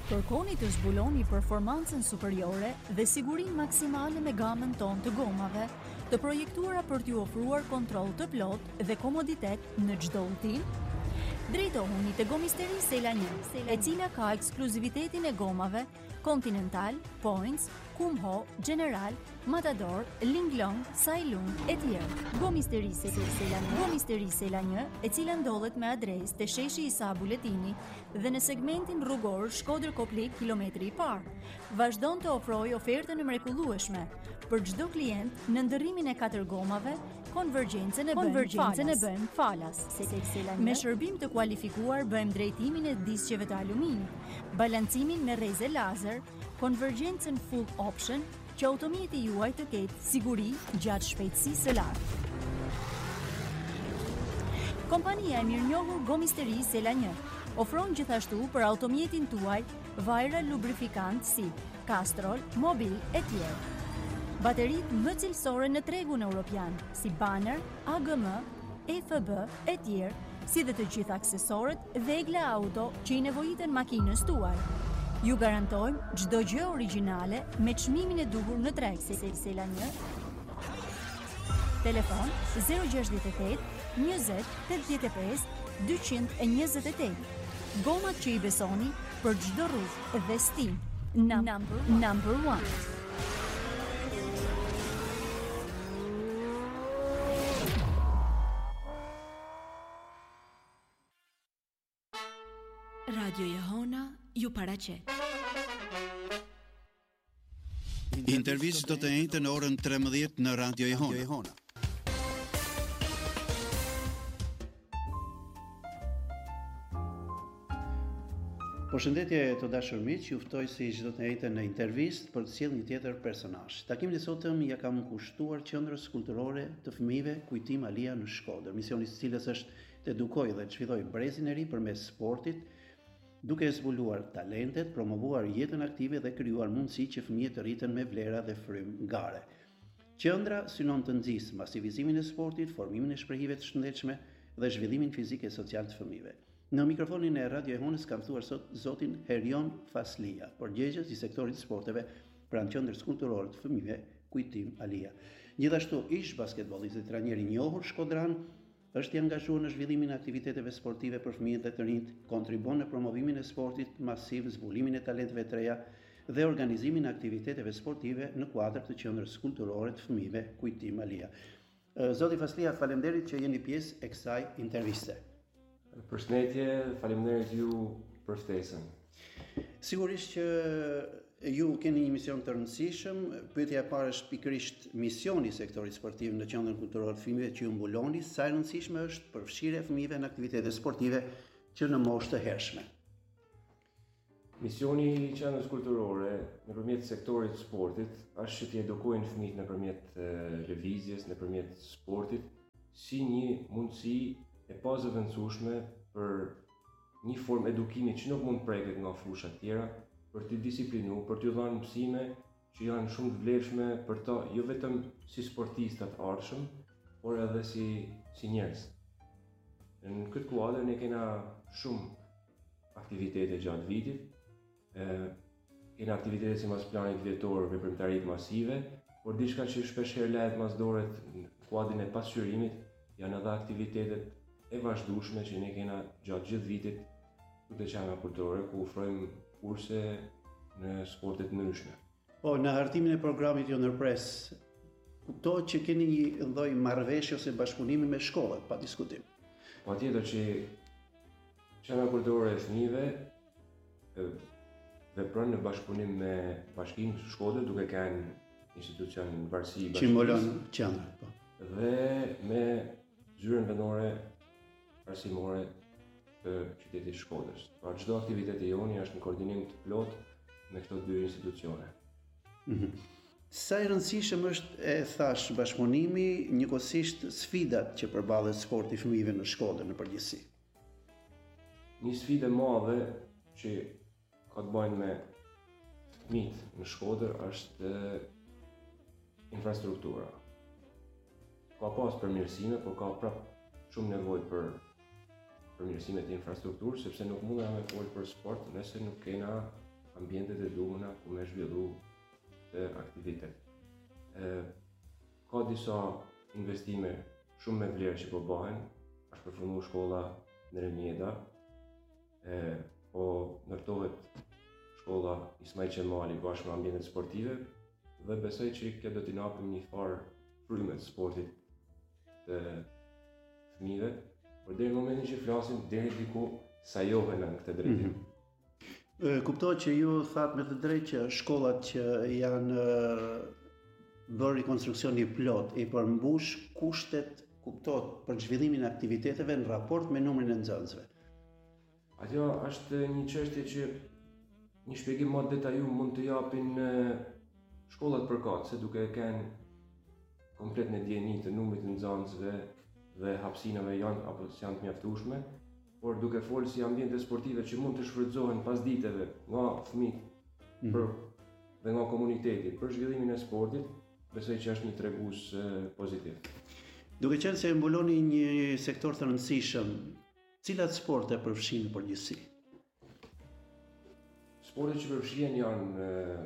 Kërkoni të zbuloni performancën superiore dhe sigurinë maksimale me gamën tonë të gomave, të projektuara për t'ju ofruar kontroll të plotë dhe komoditet në çdo udhtim. Drejtohuni te Gomisteri Sela 1, e cila ka ekskluzivitetin e gomave Continental, Points, Kumho, General, Matador, Linglong, Sailung e tjerë. Gomisteri Sela 1, e cila ndodhet me adresë te sheshi Isa Buletini dhe në segmentin rrugor Shkodër-Koplik kilometri i parë, vazhdon të ofrojë ofertën e mrekullueshme për çdo klient në ndërrimin e 4 gomave. Konvergjencën e bëjmë falas. Me shërbim të kualifikuar bëjmë drejtimin e disqeve të aluminit, balancimin me rreze lazer, konvergjencën full option, që automjeti juaj të ketë siguri gjatë shpejtësisë së lartë. Kompania e mirënjohur Gomisteri Sela 1 ofron gjithashtu për automjetin tuaj vajra lubrifikant si Castrol, Mobil e tjerë. Baterit më cilësore në tregun europian, si Banner, AGM, FB e tjerë, si dhe të gjithë aksesorët Vegla Auto që i nevojiten makinës tuaj. Ju garantojmë çdo gjë origjinale me çmimin e duhur në treg. Sela 1. Telefon 068 20 85 228. Gomat që i besoni për çdo rrugë dhe stim. Number 1. Radio Jehona ju paraqet. Intervistë do të njëjtë në orën 13 në Radio Jehona. Përshëndetje të dashur miq, ju ftoj si çdo të njëjtë në intervistë për të sjellë një tjetër personazh. Takimin e sotëm ja kam kushtuar Qendrës Kulturore të Fëmijëve Kujtim Alia në Shkodër, misioni i cilës është të edukojë dhe të çfillojë brezin e ri përmes sportit, duke zbuluar talentet, promovuar jetën aktive dhe krijuar mundësi që fëmijët të rriten me vlera dhe frym ngare. Qendra synon të nxjisë masivizimin e sportit, formimin e shprehive të shëndetshme dhe zhvillimin fizik e social të fëmijëve. Në mikrofonin e Radio Jehonës kam thuar sot zotin Herion Faslia, përgjegjës i sektorit sporteve pranë Qendrës Kulturore të Fëmijëve Kujtim Alia. Gjithashtu ish basketbollist dhe trajner i njohur shkodran, është i angazhuar në zhvillimin e aktiviteteve sportive për fëmijët dhe të rinjt, kontribon në promovimin e sportit masiv, zbulimin e talenteve të reja dhe organizimin e aktiviteteve sportive në kuadër të Qendrës Kulturore të Fëmijëve Kujtim Alia. Zoti Faslia, faleminderit që jeni pjesë e kësaj interviste. Përshëndetje, faleminderit ju për ftesën. Sigurisht që ju keni një mision të rëndësishëm. Pyetja e parë është pikërisht misioni i sektorit sportiv në Qendrën Kulturore të Fëmijëve që ju mbuloni, sa e rëndësishme është përfshirja e fëmijëve në aktivitete sportive që në moshë të hershme. Misioni i Qendrës Kulturore nëpërmjet sektorit të sportit është që të edukojnë fëmijët nëpërmjet lëvizjes, nëpërmjet sportit, si një mundësi e pazëvendësueshme për një formë edukimi që nuk mund preket nga fusha të tjera, për të disiplinu, për të dhënë mësime që janë shumë të vlefshme për ta, jo vetëm si sportistat ardhshëm, por edhe si njerëz. Në këtë kuadër ne kena shumë aktivitete gjatë vitit, kena aktivitete si mas planit vjetor veprimtarik masive, por diçka që shpeshherë lehet mas doret në kuadrin e pasqyrimit janë edhe aktivitetet e vazhdueshme që ne kena gjatë gjithë vitit të Qendrës Kulturore, ku ofrojmë kurse në sporte të ndryshme. Po, në hartimin e programit jo ndërpres, kuptohet që keni një lloj marrëveshje ose bashkëpunimi me shkollat, pa diskutim. Patjetër që Qendra Kulturore e Fëmijëve vepron në bashkëpunim me Bashkinë të Shkodrës, duke qenë institucion varësi që mbulon qendrën, po. Dhe me zyrën vendore arsimore të qytetit Shkodrës. Pra çdo aktivitet i joni është në koordinim të plot me këto dy institucione. Sa e rëndësishëm është, e thash, bashkëpunimi, njëkohësisht sfidat që përballet sporti i fëmijëve në Shkodër në përgjithësi? Një sfidë e madhe që ka të bëjë me fëmijët në Shkodër është infrastruktura. Ka pas përmirësime, por ka prap shumë nevojë për përmirësimet e infrastrukturës, sepse nuk mundem me folë për sport nëse nuk kena ambientet e duhuna ku me zhvillu të aktivitet. Ka disa investime shumë me vlerë që po bëhen, është përfunu shkolla në Rëmjeda, po ndërtohet shkolla Ismail Qemali bashkë me ambientet sportive dhe besoj që kjo do t'i japim një farë fryme të sportit të fëmijëve, por deri në momentin që flasim deri diku sajohen në këtë drejtim. Kuptohet që ju thatë me të drejtë që shkollat që janë bërë konstruksioni plot i përmbush kushtet kuptohet për zhvillimin e aktiviteteve në raport me numrin e nxënësve. Ajo është një çështje që një shpjegim më detajum mund të japin shkollat përkatëse duke kanë komplet në dieni të numrit të nxënësve dhe hapësinave janë apo janë të mjaftueshme, por duke folë si ambiente sportive që mund të shfrytëzohen pasditeve nga fëmijët dhe nga komuniteti për zhvillimin e sportit, besoj që është një tregues pozitiv. Duke qenë se mbuloni një sektor të rëndësishëm, cilat sporte përfshin në përgjithësi? Sportet që përfshihen janë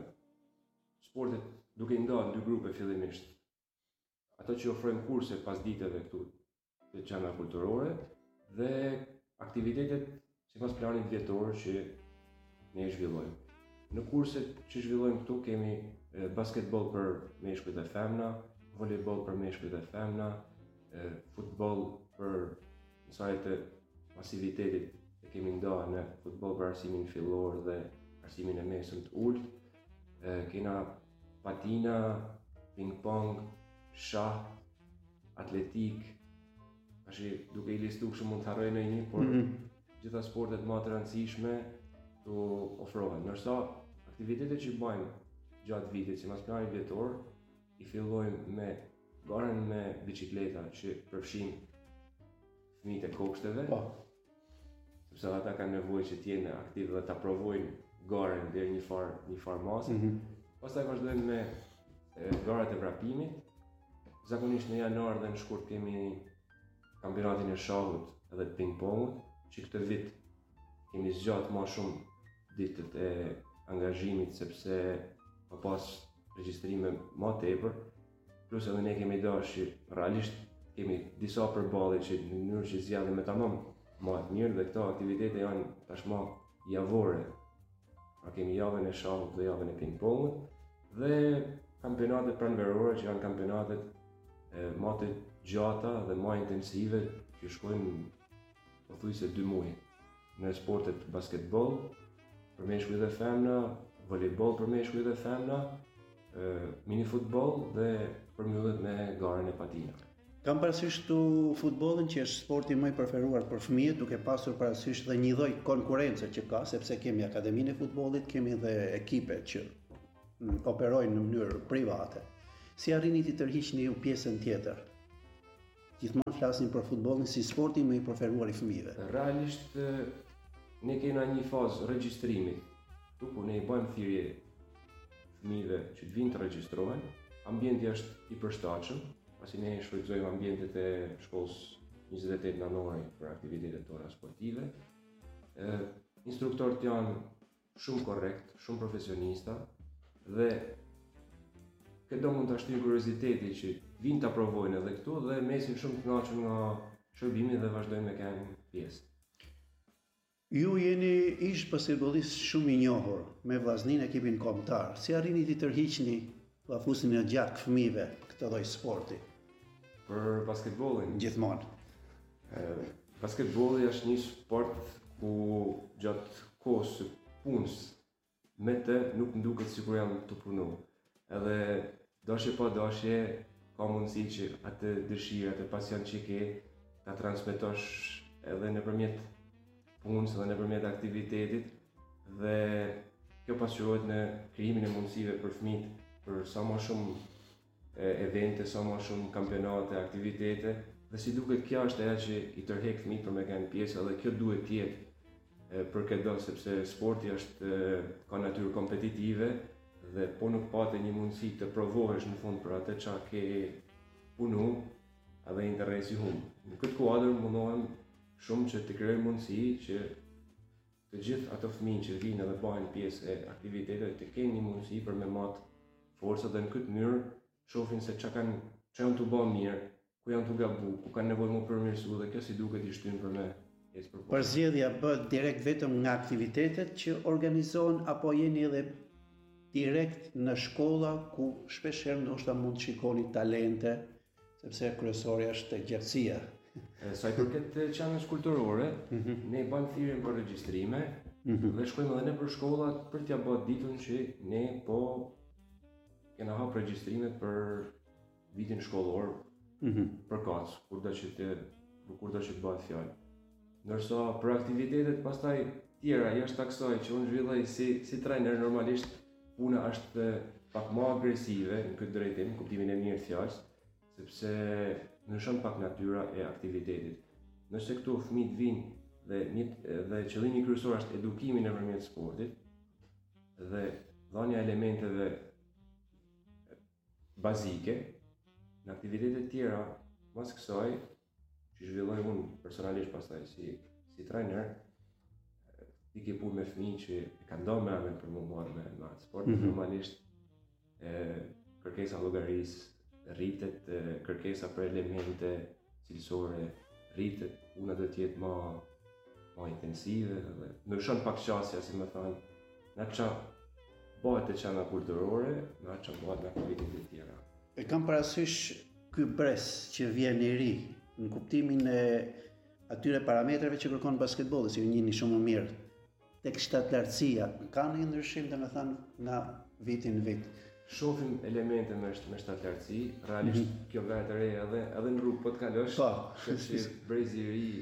sportet duke i ndarë dy grupe fillimisht. Ato që ofrojnë kurse pasditeve këtu të qendra kulturore dhe aktivitetet sipas planit vjetor që ne zhvillojmë. Në kurset që zhvillojmë këtu kemi basketbol për meshkujt dhe femna, volejboll për meshkujt dhe femna, futboll për mësuesit të pasivitetit e kemi ndarë në futboll për arsimin fillor dhe arsimin e mesëm të ulët. Kena patina, ping-pong, shah, atletik. Duke i listu kështu mund të harroj në një, por gjitha sportet më të rëndësishme të ofrohen. Nërsa aktivitetet që bëjmë gjatë vitit, si mas planit vjetor, i fillojmë me garën me bicikleta që përfshin fëmijët e kopshteve, sepse ata kanë nevojë që të jenë aktiv dhe ta provojnë garën deri një farë mase. Pastaj vazhdojmë me garat e vrapimit. Zakonisht në janar dhe në shkurt kemi kampionatin e shahut edhe të ping-pongut, që këtë vit kemi zgjatë më shumë ditët e angazhimit sepse ka pas regjistrime më tepër, plus edhe ne kemi dashur realisht kemi disa përballje që në mënyrë që zgjallim me tamam më të mirë dhe këto aktivitete janë tashmë javore. Pra kemi javën e shahut dhe javën e ping-pongut dhe kampionatet pranverore që janë kampionatet më të gjata dhe më intensive që shkojnë pothuajse 2 muaj. Në sportet basketbol për meshkuj dhe femna, volejboll për meshkuj dhe femna, mini futboll dhe përmbyllet me garën e patina. Kam parasysh këtu futbollin që është sporti më i preferuar për fëmijët, duke pasur parasysh dhe një lloj konkurrence që ka, sepse kemi akademinë e futbollit, kemi dhe ekipe që operojnë në mënyrë private. Si arrini të tërhiqni ju pjesën tjetër? Gjithmonë flasin për futbollin si sporti më i preferuar i fëmijëve. Realisht ne kena një fazë regjistrimi. Tu ku ne i bëjmë thirrje fëmijëve që të vinë të regjistrohen. Ambienti është i përshtatshëm, pasi ne shfrytëzojmë ambientet e shkollës 28 nënori për aktivitetet tona sportive. Instruktorët janë shumë korrekt, shumë profesionista dhe këto mund të shtyjnë kurioziteti që vinë të provojnë edhe këtu dhe mesin shumë të kënaqur nga shërbimi dhe vazhdojnë me kanë pjesë. Ju jeni ish basketbollist shumë i njohur me vllaznin ekipin kombëtar. Si arrini të tërhiqni pafusin e gjatë fëmijëve këtë lloj sporti? Për basketbollin Gjithmonë. Basketbolli është një sport ku gjatë kohës së punës me të nuk nduket sikur jam të punu. Edhe dashje pa dashje ka mundësi që atë dëshirë, atë pasion që ke ta transmetosh edhe nëpërmjet punës dhe nëpërmjet aktivitetit dhe kjo pasqyrohet në krijimin e mundësive për fëmijët për sa më shumë evente, sa më shumë kampionate, aktivitete dhe si duket kjo është ajo që i tërheq fëmijët për me kanë pjesë dhe kjo duhet të jetë për këtë sepse sporti është ka natyrë kompetitive dhe po nuk pate një mundësi të provohesh në fund për atë që ke punu edhe interesi humbë. Në këtë kuadër mundohem shumë që të krijojmë mundësi që të gjithë ato fëmijë që vinë edhe bëhen pjesë e aktiviteteve të kenë një mundësi për me mat forca dhe në këtë mënyrë shohin se çka janë të bënë mirë, ku janë të gabu, ku kanë nevojë më përmirësu dhe kjo si duket i shtyn për me ecë përposhtë. Përzgjedhja bëhet direkt vetëm nga aktivitetet që organizohen apo jeni edhe direkt në shkolla ku shpeshherë ndoshta mund të shikoni talente, sepse kryesorja është tek gjerësia. Sa i përket çanës kulturore, ne bëjmë thirrjen për regjistrime dhe shkojmë edhe ne për shkollat për t'ia bërë ditën që ne po kena hap regjistrime për vitin shkollor përkatës, kur do që të bëhet fjalë. Ndërsa për aktivitetet pastaj tjera jashtë kësaj që unë zhvilloj si trajner, normalisht puna është pak më agresive në këtë drejtim, në kuptimin e mirë të fjalës, sepse ndryshon pak natyra e aktivitetit. Nëse këtu fëmijët vinë dhe qëllimi kryesor është edukimi nëpërmjet sportit dhe dhënia elementeve bazike, në aktivitetet tjera mas kësaj që zhvilloj unë personalisht pastaj si trajner, i ke punë me fëmijë që kanë do me amen për më marrë me atë sport, normalisht kërkesa llogarisë rritet, kërkesa për elemente cilësore rritet, puna do të jetë më intensive dhe ndryshon pak qasja, si më thënë, nga ç'a bëhet e çana kulturore, nga ç'a bëhet në aktivitetet tjera. E kam parasysh ky bres që vjen i ri në kuptimin e atyre parametrave që kërkon basketbolli, si ju njihni shumë më mirë, tek shtatlartësia, ka një ndryshim domethënë nga viti në vit? Shohim elemente me shtatlartësi, realisht kjo vret e re edhe në rrugë po të kalosh, që brezi i ri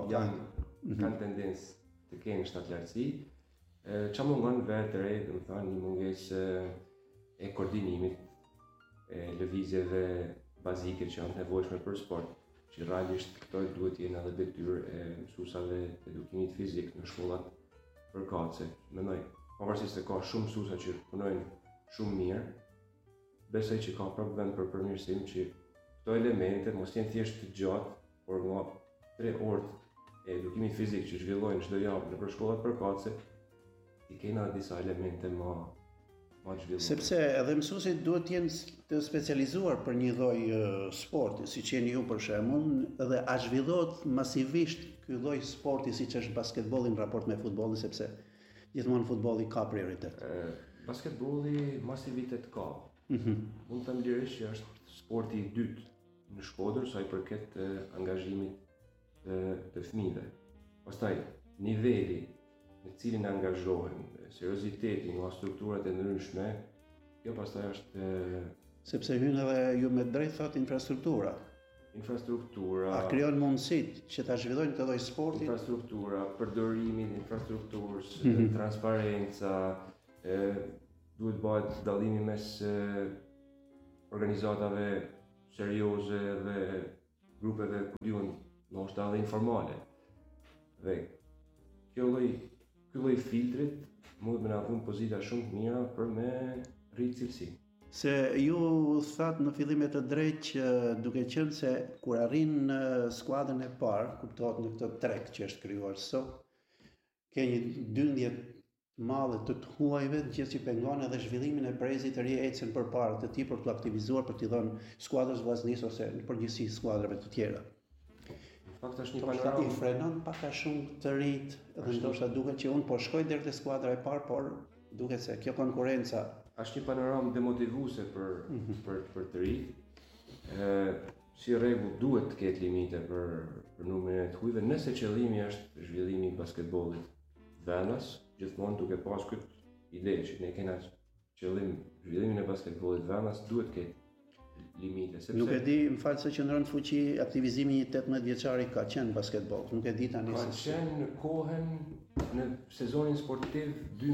kanë tendencë të kenë shtatlartësi. Ç'a mungon vret e re, domethënë një mungesë e koordinimit, e lëvizjeve bazike që janë nevojshme për sport, që realisht këto duhet të jenë edhe detyrë e mësuesave të edukimit fizik në shkollat përkatëse. Mendoj, pavarësisht se ka shumë mësuesa që punojnë shumë mirë, besoj që ka prapë vend për përmirësim që këto elemente mos jenë thjesht të gjatë, por nga 3 orët e edukimit fizik që zhvillojnë çdo javë nëpër shkollat përkatëse, i kena disa elemente më zhvilluar. Sepse edhe mësuesit duhet të jenë të specializuar për një lloj sporti, siç jeni ju për shembull, dhe a zhvillohet masivisht ky lloj sporti siç është basketbolli në raport me futbollin, sepse gjithmonë futbolli ka prioritet. Basketbolli masivitet ka. Mund të them lirisht që është sporti i dytë në Shkodër sa i përket angazhimit të fëmijëve. Pastaj niveli në cilin angazhohen, serioziteti nga strukturat e ndryshme, kjo pastaj është sepse hyn edhe ju me drejt thot infrastruktura. A krijon mundësitë që ta zhvillojnë këtë lloj sporti? Infrastruktura, përdorimi i infrastrukturës, transparenca, duhet bëhet dallimi mes organizatave serioze dhe grupeve ku diun ndoshta edhe informale. Dhe ky lloj filtrit mund të na dhënë pozita shumë të mira për me rritë cilësi. Se ju thatë në fillim të drejtë që duke qenë se kur arrin në skuadrën e parë, kuptohet në këtë treg që është krijuar sot, ke një dyndje madhe të huajve, gjithë që pengon edhe zhvillimin e brezit të ri ecën përpara të tij për të aktivizuar, për t'i dhënë skuadrës vllaznisë ose në përgjithësi skuadrave të tjera. Në fakt është një panoramë i frenon pak a shumë të rit, dhe ndoshta duket që unë po shkoj deri te skuadra e parë, por duket se kjo konkurrenca është një panoramë demotivuese për të ri. Si rregull duhet të ketë limite për numrin e të huajve, nëse qëllimi është zhvillimi i basketbollit vendas, gjithmonë duke pas këtë ide që ne kena qëllim zhvillimin e basketbollit vendas, duhet ketë limite. Nuk e di, më falë se qëndron në fuqi aktivizimi një 18 vjeçari ka qenë basketbol. Nuk e di tani se. Ka qenë në kohën në sezonin sportiv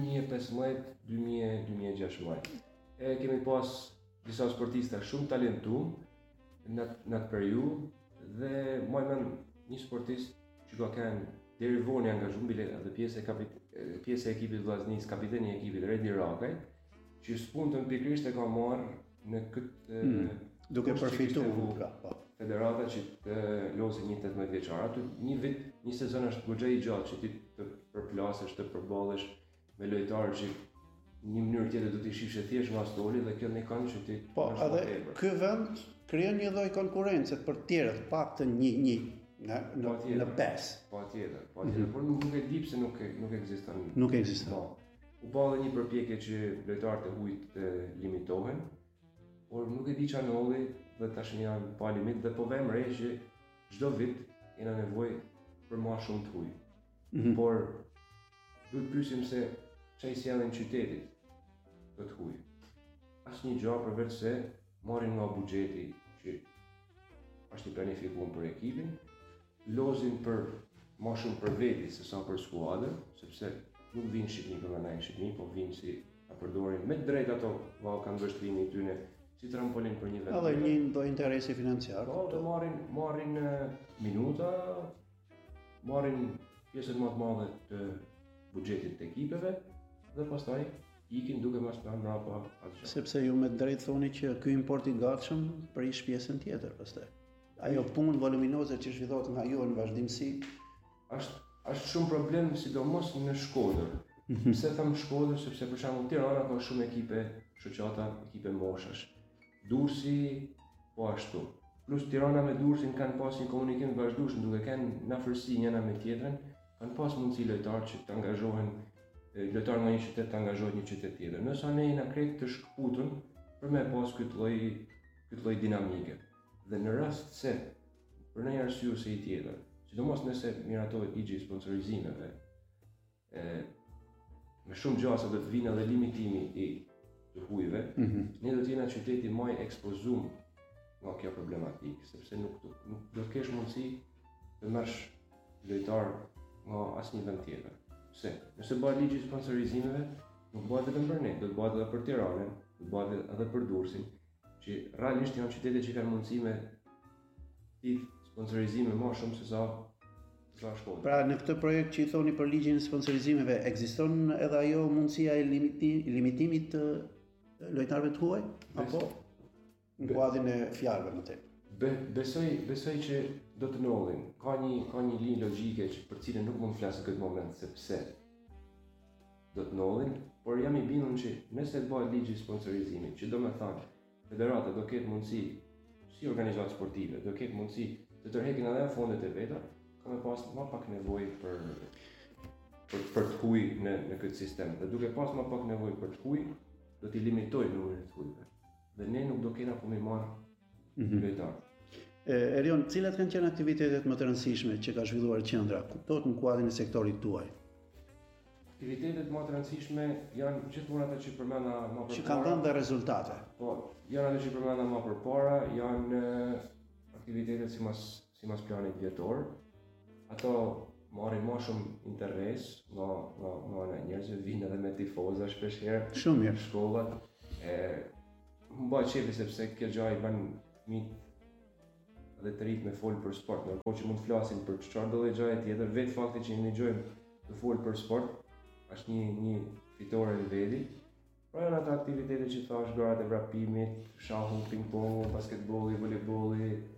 2015-2016. Kemi pas disa sportista shumë talentuar në atë periudhë dhe më një sportist që ka qenë deri vonë angazhuar bilet edhe pjesë e ekipit vllaznisë, kapiteni i ekipit Redi Rakaj, që spuntën pikërisht e ka marrë në këtë duke përfituar federata që të losin një 18 vjeçar. Aty një vit, një sezon është goxha i gjatë që ti të përplasesh, të përballesh me lojtarë që një mënyrë tjetër do t'i shifshe thjesht nga stoli dhe kjo ne kanë që ti. Po, edhe ky vend krijon një lloj konkurrence për të tjerët, paktën një në 5. Patjetër, por nuk e di pse nuk ekziston. Nuk ekziston. Po. U bë edhe një përpjekje që lojtarët e huajt të limitohen, por nuk e di çfarë ndodhi dhe tash janë pa limit dhe po vëmë re që çdo vit kena nevojë për më shumë të huaj. Por duhet pyesim se çai sjellin qytetit për të huaj. Asnjë gjë përveç se marrin nga buxheti që është i planifikuar për ekipin, lozin për më shumë për veti se sa për skuadrën, sepse nuk vinë Shqipni për më Shqipni, po vinë si ta përdorin me drejt ato kanë vështrimin e tyre si trampolin për një vend. Edhe një lloj interesi financiar. Po, të marrin minuta, marrin pjesën më të madhe të buxhetit të ekipeve dhe pastaj ikin duke mas plan mbrapa atë. Sepse ju me drejt thoni që ky import i gatshëm prish pjesën tjetër pastaj. Ajo punë voluminoze që zhvillohet nga ju në vazhdimsi është shumë problem sidomos në Shkodër. Pse them Shkodër sepse për shembull Tirana ka shumë ekipe shoqata, ekipe moshash. Durrësi po ashtu. Plus Tirana me Durrësin kanë pas një komunikim të vazhdueshëm duke kanë në afërsi njëra me tjetrën, kanë pas mundësi lojtarë që të angazhohen, lojtarë nga një qytet të angazhohet një qytet tjetër. Nëse ne jena krejt të shkputun për me pas këtë lloj dinamike. Dhe në rast se për ndonjë arsye ose tjetër, sidomos nëse miratohet ligji i sponsorizimeve, me shumë gjasa do të vinë edhe limitimi i të hujve, ne do të jena qyteti më i ekspozuar nga kjo problematikë, sepse nuk do të kesh mundësi të marrësh lojtar nga asnjë vend tjetër. Pse? Nëse bëhet ligji i sponsorizimeve, nuk bëhet vetëm për ne, do të bëhet edhe për Tiranën, do të bëhet edhe për Durrësin, që realisht janë qytete që kanë mundësi me sponsorizime më shumë se sa Shkodra. Pra në këtë projekt që i thoni për ligjin e sponsorizimeve, ekziston edhe ajo mundësia e limitimit të lojtarëve të huaj? Apo në kuadrin e fjalëve më tepër? Besoj që do të ndodhin. Ka një linjë logjike që për cilën nuk mund të flas në këtë moment sepse do të ndodhin, por jam i bindur që nëse të bëhet ligji i sponsorizimit, që do të thonë federata do ketë mundësi si organizatë sportive, do ketë mundësi të tërheqin edhe fondet e veta, kanë pas më pak nevojë për të huaj në këtë sistem. Dhe duke pas më pak nevojë për të huaj, do t'i limitojë numrin e të huajve. Dhe ne nuk do kena ku mi marrë lojtar. Erion, cilat kanë qenë aktivitetet më të rëndësishme që ka zhvilluar qendra, kuptohet në kuadrin e sektorit tuaj? Aktivitetet më të rëndësishme janë gjithmonë ato që përmenda më përpara. Që kanë dhënë dhe rezultate. Po, janë ato që përmenda më përpara, janë aktivitetet sipas planit vjetor. Ato marrin më shumë interes nga njerëzve, vinë edhe me tifoza shpeshherë. Shumë mirë. Shkollat. Më bëhet qefi sepse kjo gjë i bën fëmijët dhe të rinjt me fol për sport, ndërkohë që mund të flasin për çfarë do lloj gjëje tjetër, vetë fakti që ne dëgjojmë të fol për sport është një fitore e veti. Pra janë ato aktivitete që thash, garat e vrapimit, shahu, ping-pongu, basketbolli, voleybolli,